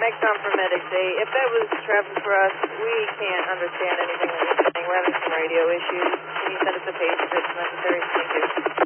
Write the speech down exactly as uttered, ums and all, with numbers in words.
Exxon for Medic Day. If that was traffic for us, we can't understand anything that you're saying. We're having some radio issues. Can you send us a page if it's necessary? Thank you.